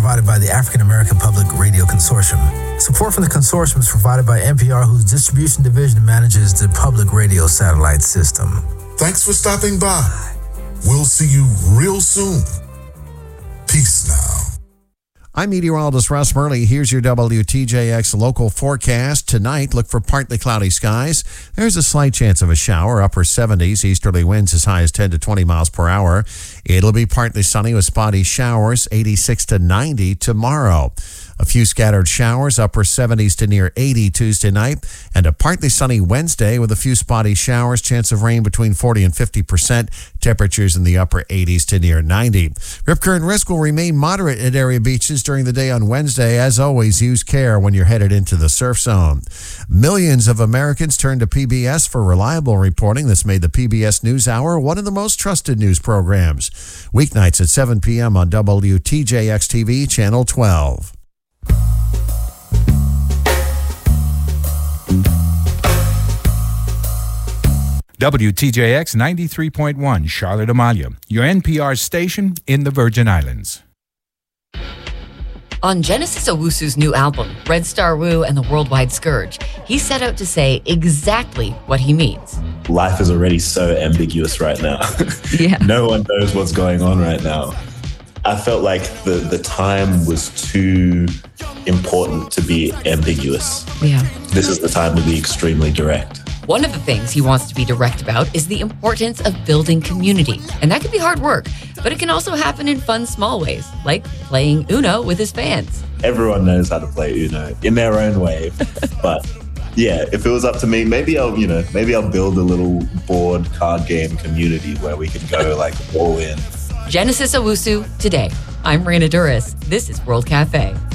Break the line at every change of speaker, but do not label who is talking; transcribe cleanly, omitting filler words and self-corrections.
provided by the African American Public Radio Consortium. Support from the consortium is provided by NPR, whose distribution division manages the public radio satellite system.
Thanks for stopping by. We'll see you real soon. Peace now.
I'm meteorologist Russ Murley. Here's your WTJX local forecast. Tonight, look for partly cloudy skies. There's a slight chance of a shower, upper 70s, easterly winds as high as 10 to 20 miles per hour. It'll be partly sunny with spotty showers, 86 to 90 tomorrow. A few scattered showers, upper 70s to near 80 Tuesday night, and a partly sunny Wednesday with a few spotty showers, chance of rain between 40 and 50%, temperatures in the upper 80s to near 90. Rip current risk will remain moderate at area beaches during the day on Wednesday. As always, use care when you're headed into the surf zone. Millions of Americans turn to PBS for reliable reporting. This made the PBS NewsHour one of the most trusted news programs. Weeknights at 7 p.m. on WTJX-TV, Channel 12.
WTJX 93.1 Charlotte Amalia, your NPR station in the Virgin Islands.
On Genesis Owusu's new album, Red Star Woo and the Worldwide Scourge, he set out to say exactly what he means.
Life is already so ambiguous right now.
Yeah.
No one knows what's going on right now. I felt like the time was too important to be ambiguous.
Yeah.
This is the time to be extremely direct.
One of the things he wants to be direct about is the importance of building community. And that can be hard work, but it can also happen in fun, small ways, like playing Uno with his fans.
Everyone knows how to play Uno in their own way. But yeah, if it was up to me, maybe I'll build a little board card game community where we can go like all in.
Genesis Owusu today. I'm Marina Duras. This is World Cafe.